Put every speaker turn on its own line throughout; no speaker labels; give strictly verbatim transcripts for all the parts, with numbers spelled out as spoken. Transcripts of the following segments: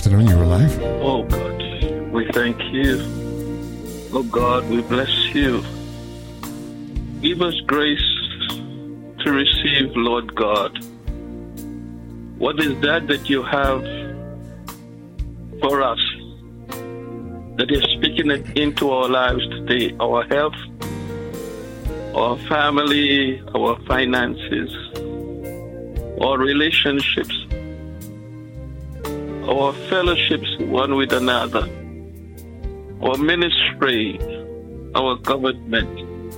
on your life.
Oh God, we thank you. Oh God, we bless you. Give us grace to receive, Lord God. What is that that you have for us, that is speaking it into our lives today? Our health, our family, our finances, our relationships, our fellowships one with another, our ministry, our government.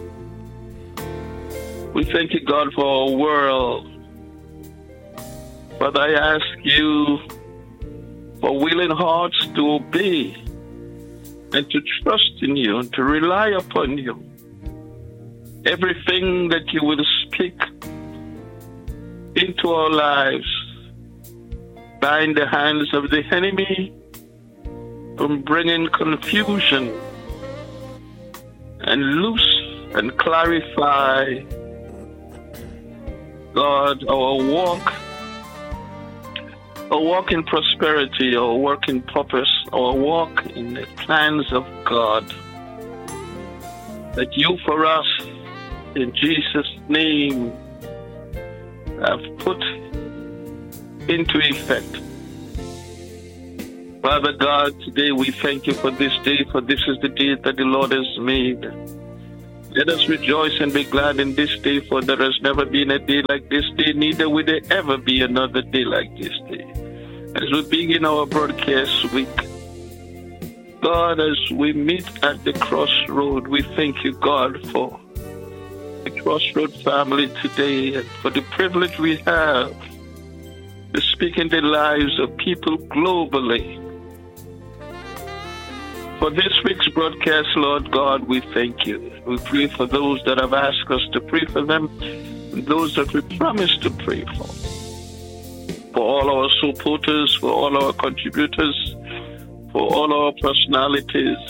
We thank you, God, for our world. Father, I ask you for willing hearts to obey and to trust in you and to rely upon you. Everything that you will speak into our lives, bind the hands of the enemy from bringing confusion, and loose and clarify, God, our walk, our walk in prosperity, our walk in purpose, our walk in the plans of God, that you for us, in Jesus' name, have put into effect. Father God, today we thank you for this day, for this is the day that the Lord has made. Let us rejoice and be glad in this day, for there has never been a day like this day, neither will there ever be another day like this day. As we begin our broadcast week, God, as we meet at the crossroad, we thank you, God, for the Crossroad family today and for the privilege we have to speak in the lives of people globally. For this week's broadcast, Lord God, we thank you. We pray for those that have asked us to pray for them, and those that we promised to pray for. For all our supporters, for all our contributors, for all our personalities,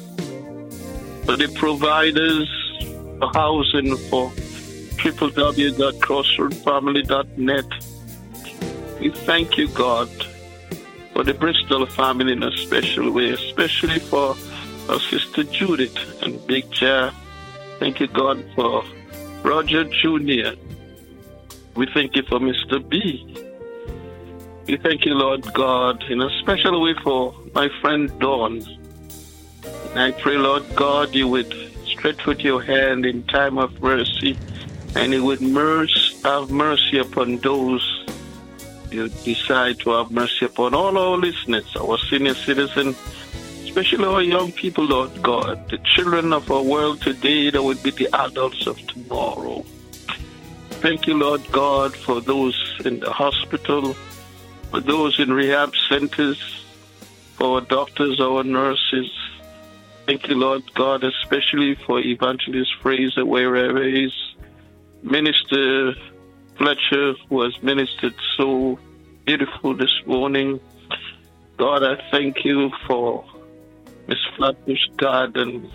for the providers, for housing, for w w w dot crossroad family dot net. We thank you, God, for the Bristol family in a special way, especially for our sister Judith and Big Chair. Thank you, God, for Roger Junior We thank you for Mister B. We thank you, Lord God, in a special way for my friend Dawn. And I pray, Lord God, you would stretch forth your hand in time of mercy, and you would mercy, have mercy upon those you decide to have mercy upon, all our listeners, our senior citizens, especially our young people, Lord God, the children of our world today that would be the adults of tomorrow. Thank you, Lord God, for those in the hospital, for those in rehab centers, for our doctors, our nurses. Thank you, Lord God, especially for Evangelist Fraser, wherever he is, Minister Fletcher, who has ministered so beautiful this morning. God, I thank you for Miss Flatbush Garden,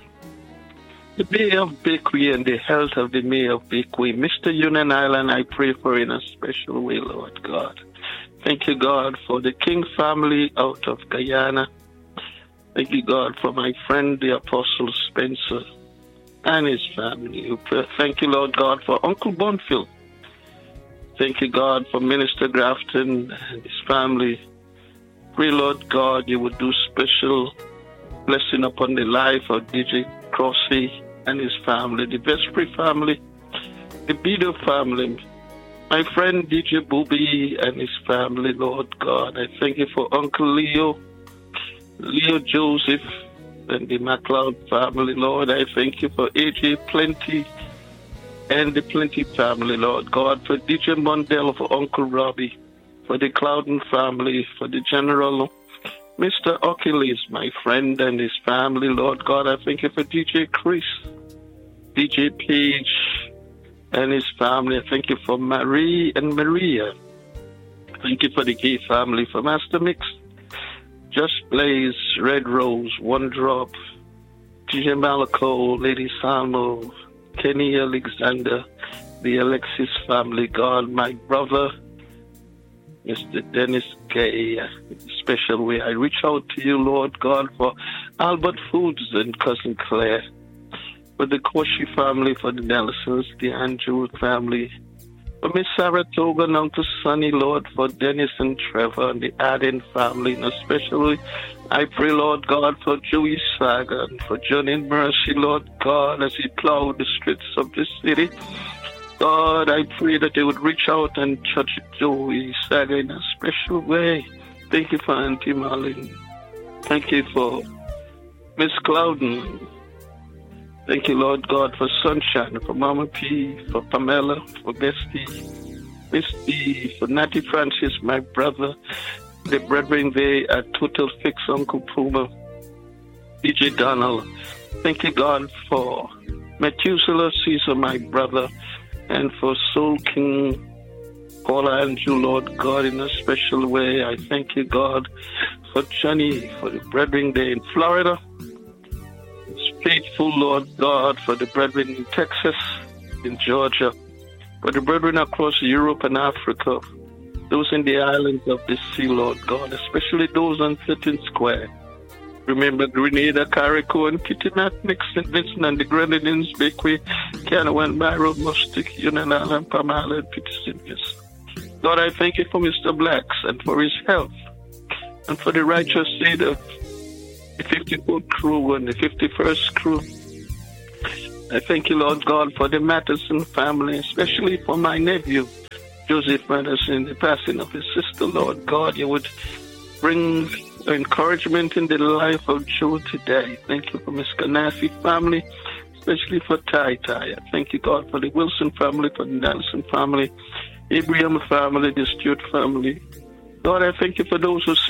the Mayor of Bakery, and the health of the Mayor of Bakery. Mister Union Island, I pray for in a special way, Lord God. Thank you, God, for the King family out of Guyana. Thank you, God, for my friend, the Apostle Spencer, and his family. Thank you, Lord God, for Uncle Bonfield. Thank you, God, for Minister Grafton and his family. Pray, Lord God, you would do special blessing upon the life of D J Crossy and his family, the Vespri family, the Bido family, my friend D J Booby and his family, Lord God. I thank you for Uncle Leo, Leo Joseph, and the MacLeod family, Lord. I thank you for A J Plenty and the Plenty family, Lord God, for D J Mondell, for Uncle Robbie, for the Clouden family, for the General, Mister Achilles, my friend and his family, Lord God. I thank you for D J Chris, D J Page and his family. I thank you for Marie and Maria. Thank you for the Gay family, for Master Mix, Just Blaze, Red Rose, One Drop, D J Malaco, Lady Salmo, Kenny Alexander, the Alexis family, God, my brother, Mister Dennis Gay, in a special way. I reach out to you, Lord God, for Albert Foods and Cousin Claire, for the Koshi family, for the Nelsons, the Andrew family, for Miss Saratoga and Uncle Sonny, Lord, for Dennis and Trevor and the Aden family, and especially I pray, Lord God, for Joey Saga and for Johnny Mercy, Lord God, as he plowed the streets of the city. God, I pray that they would reach out and touch Joey Saga in a special way. Thank you for Auntie Marlene. Thank you for Miss Clouden. Thank you, Lord God, for Sunshine, for Mama P, for Pamela, for Bestie, Miss B, for Natty Francis, my brother, the brethren they are Total Fix, Uncle Puma, D J Donald. Thank you, God, for Methuselah Caesar, my brother, and for Soul King Paula Andrew, Lord God, in a special way. I thank you, God, for Johnny, for the brethren there in Florida. It's faithful, Lord God, for the brethren in Texas, in Georgia, for the brethren across Europe and Africa, those in the islands of the sea, Lord God, especially those on Clinton Square. Remember Grenada, Carrico, and Kitty Nat, Nixon, Vincent, and the Grenadines, Bakeway, Canawan, Byron, Mustic, Union Island, Palm Island, Peterson, yes. Lord, I thank you for Mister Blacks and for his health and for the righteous aid of the fifty-fourth crew and the fifty-first crew. I thank you, Lord God, for the Matheson family, especially for my nephew, Joseph Matheson, the passing of his sister, Lord God. You would bring encouragement in the life of Joe today. Thank you for Miss Ganassi family, especially for Tai Tai. I thank you, God, for the Wilson family, for the Nelson family, Abraham family, the Stewart family. Lord, I thank you for those who